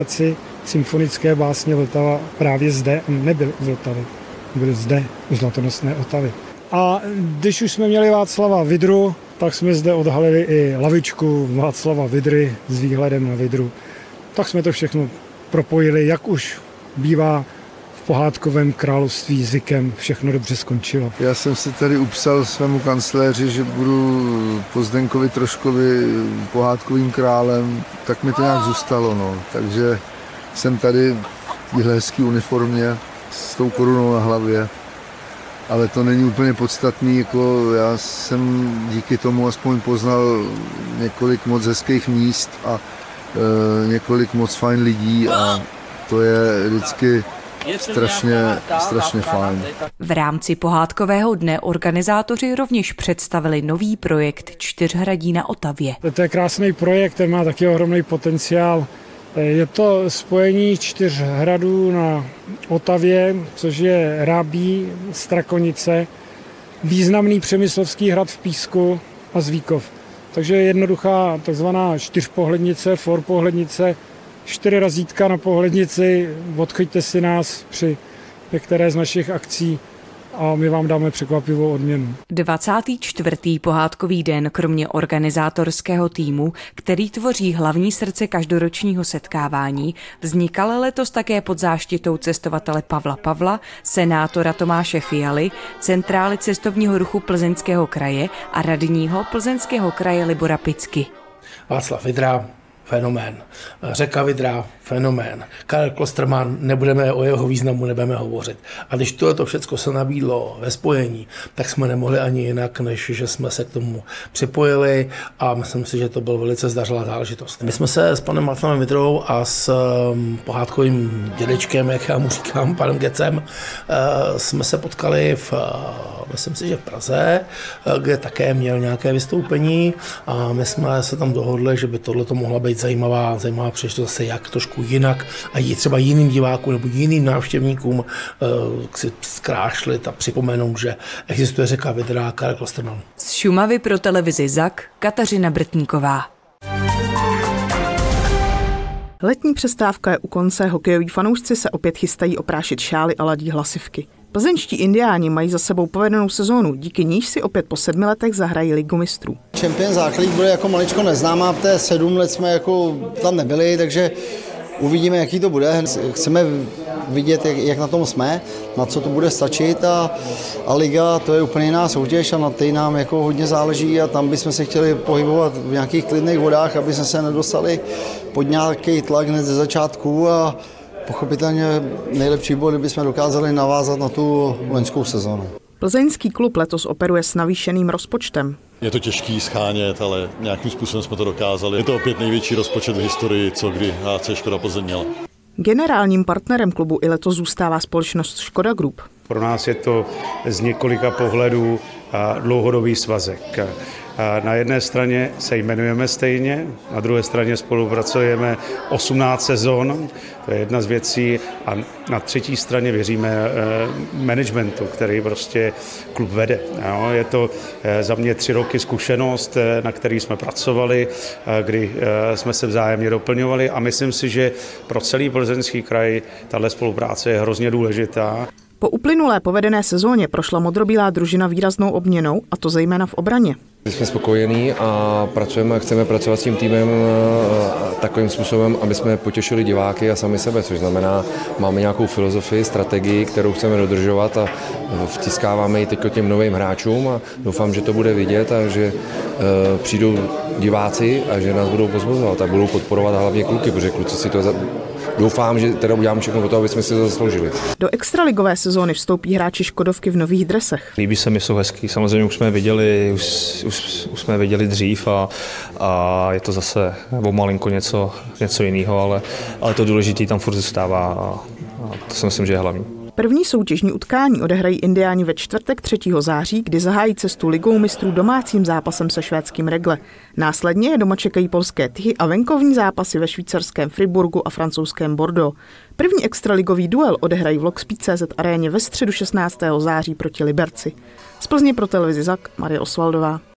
Symfonické básně Vltava právě zde, nebyl u Vltavy, byl zde u Zlatonosné Otavy. A když už jsme měli Václava Vydru, tak jsme zde odhalili i lavičku Václava Vydry s výhledem na Vydru. Tak jsme to všechno propojili, jak už bývá v pohádkovém království zvykem, všechno dobře skončilo. Já jsem si tady upsal svému kancléři, že budu po Zdenkovi Troškovi pohádkovým králem, tak mi to nějak zůstalo. No. Takže jsem tady v téhle hezké uniformě s tou korunou na hlavě. Ale to není úplně podstatný, jako já jsem díky tomu aspoň poznal několik moc hezkých míst a několik moc fajn lidí a to je vždycky strašně fajn. V rámci pohádkového dne organizátoři rovněž představili nový projekt Čtyřhradí na Otavě. To je krásný projekt, ten má taky ohromný potenciál. Je to spojení 4 hradů na Otavě, což je Rábí, Strakonice, významný přemyslovský hrad v Písku a Zvíkov. Takže jednoduchá takzvaná 4pohlednice, pohlednice, 4 razítka na pohlednici, odchoďte si nás při některé z našich akcí a my vám dáme překvapivou odměnu. 24. pohádkový den kromě organizátorského týmu, který tvoří hlavní srdce každoročního setkávání, vznikal letos také pod záštitou cestovatele Pavla Pavla, senátora Tomáše Fialy, centrály cestovního ruchu Plzeňského kraje a radního Plzeňského kraje Libora Picky. Václav Vydra, fenomén. Řeka Vydra, fenomén. Karel Klostermann, nebudeme o jeho významu nebudeme hovořit. A když tohleto všechno se nabídlo ve spojení, tak jsme nemohli ani jinak, než že jsme se k tomu připojili a myslím si, že to byl velice zdařilá záležitost. My jsme se s panem Václavem Vydrou a s pohádkovým dědečkem, jak já mu říkám, panem Gecem, jsme se potkali myslím si, že v Praze, kde také měl nějaké vystoupení a my jsme se tam dohodli, že by tohleto mohla být zajímavá příležitost zase jak trošku jinak a třeba jiným divákům nebo jiným návštěvníkům si zkrášlit a připomenout, že existuje řeka Vydra, Karel Klostermann. Z Šumavy pro televizi ZAK Kateřina Brtníková. Letní přestávka je u konce, hokejoví fanoušci se opět chystají oprášit šály a ladí hlasivky. Plzeňští indiáni mají za sebou povedenou sezónu, díky níž si opět po 7 letech zahrají Ligu mistrů. Champions League bude jako maličko neznámá, v té 7 let jsme jako tam nebyli, takže uvidíme, jaký to bude. Chceme vidět, jak na tom jsme, na co to bude stačit a Liga, to je úplně jiná soutěž a na té nám jako hodně záleží a tam bychom se chtěli pohybovat v nějakých klidných vodách, aby jsme se nedostali pod nějaký tlak hned ze začátku a pochopitelně nejlepší bylo, kdybychom dokázali navázat na tu loňskou sezonu. Plzeňský klub letos operuje s navýšeným rozpočtem. Je to těžký schánět, ale nějakým způsobem jsme to dokázali. Je to opět největší rozpočet v historii, co kdy HC Škoda Plzeň měla. Generálním partnerem klubu i letos zůstává společnost Škoda Group. Pro nás je to z několika pohledů dlouhodobý svazek. Na jedné straně se jmenujeme stejně, na druhé straně spolupracujeme 18 sezon, to je jedna z věcí, a na třetí straně věříme managementu, který prostě klub vede. Je to za mě 3 roky zkušenost, na který jsme pracovali, kdy jsme se vzájemně doplňovali a myslím si, že pro celý Plzeňský kraj tahle spolupráce je hrozně důležitá. Po uplynulé povedené sezóně prošla modrobílá družina výraznou obměnou, a to zejména v obraně. Jsme spokojení a chceme pracovat s tím týmem takovým způsobem, aby jsme potěšili diváky a sami sebe, což znamená, máme nějakou filozofii, strategii, kterou chceme dodržovat a vtiskáváme ji teď těm novým hráčům a doufám, že to bude vidět a že přijdou diváci a že nás budou pozbuzovat a budou podporovat hlavně kluky, protože kluci si to doufám, že teda uděláme všechno pro to, aby jsme si to zasloužili. Do extraligové sezóny vstoupí hráči Škodovky v nových dresech. Líbí se mi, jsou hezký. Samozřejmě už jsme viděli dřív a je to zase o malinko něco jiného, ale to důležité tam furt zůstává a to si myslím, že je hlavní. První soutěžní utkání odehrají indiáni ve čtvrtek 3. září, kdy zahájí cestu Ligou mistrů domácím zápasem se švédským Regle. Následně je doma čekají polské Tychy a venkovní zápasy ve švýcarském Friburgu a francouzském Bordeaux. První extraligový duel odehrají v Lokspeed.cz aréně ve středu 16. září proti Liberci. Z Plzně pro televizi ZAK Marie Osvaldová.